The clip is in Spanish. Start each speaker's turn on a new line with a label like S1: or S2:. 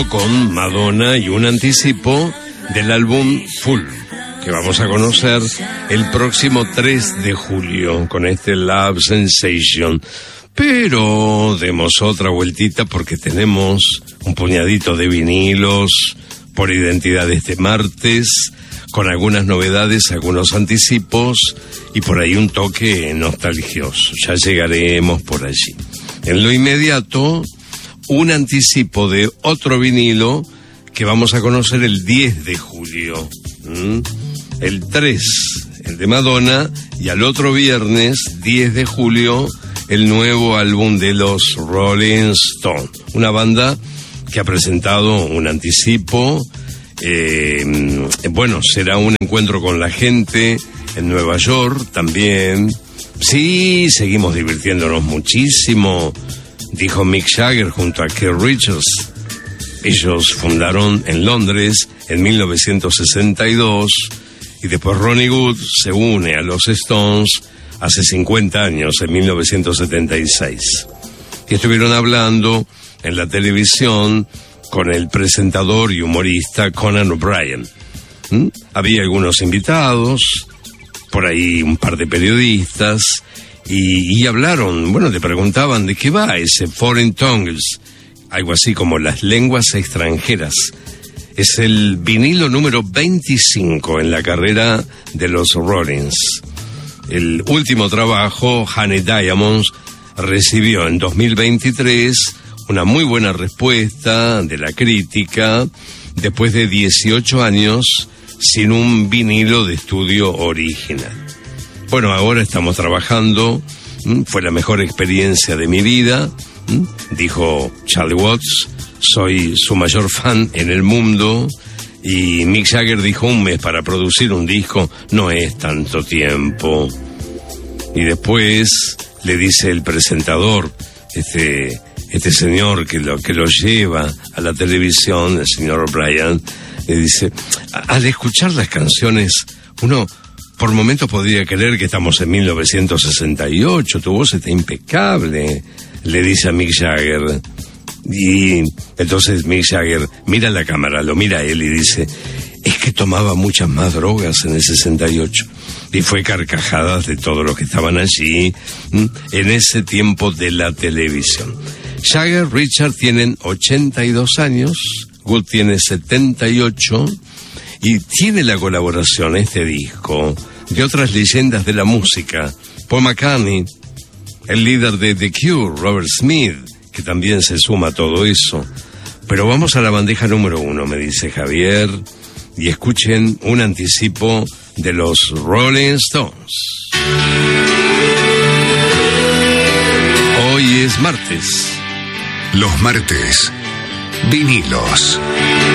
S1: vinilo con Madonna y un anticipo del álbum Full, que vamos a conocer el próximo 3 de julio con este Love Sensation. Pero demos otra vueltita porque tenemos un puñadito de vinilos por identidad este martes, con algunas novedades, algunos anticipos y por ahí un toque nostalgioso. Ya llegaremos por allí. En lo inmediato, un anticipo de otro vinilo que vamos a conocer el 10 de julio. El 3, el de Madonna, y al otro viernes, 10 de julio, el nuevo álbum de los Rolling Stones. Una banda que ha presentado un anticipo. Bueno, será un encuentro con la gente en Nueva York también. Sí, seguimos divirtiéndonos muchísimo, dijo Mick Jagger junto a Keith Richards. Ellos fundaron en Londres en 1962 y después Ronnie Wood se une a los Stones hace 50 años, en 1976. Y estuvieron hablando en la televisión con el presentador y humorista Conan O'Brien. Había algunos invitados, por ahí un par de periodistas, y hablaron, bueno, le preguntaban de qué va ese Foreign Tongues, algo así como las lenguas extranjeras. Es el vinilo número 25 en la carrera de los Rollins. El último trabajo, Honey Diamonds, recibió en 2023 una muy buena respuesta de la crítica después de 18 años sin un vinilo de estudio original. Bueno, ahora estamos trabajando, fue la mejor experiencia de mi vida, dijo Charlie Watts, soy su mayor fan en el mundo, y Mick Jagger dijo 1 mes para producir un disco no es tanto tiempo. Y después le dice el presentador, este señor que lo lleva a la televisión, el señor O'Brien, le dice, al escuchar las canciones, uno por momentos podría creer que estamos en 1968, tu voz está impecable, le dice a Mick Jagger. Y entonces Mick Jagger mira la cámara, lo mira a él y dice, es que tomaba muchas más drogas en el 68. Y fue carcajadas de todos los que estaban allí en ese tiempo de la televisión. Jagger, Richard tienen 82 años, Wood tiene 78 y tiene la colaboración este disco de otras leyendas de la música. Paul McCartney, el líder de The Cure, Robert Smith, que también se suma a todo eso. Pero vamos a la bandeja número 1, me dice Javier, y escuchen un anticipo de los Rolling Stones. Hoy es martes.
S2: Los martes, vinilos.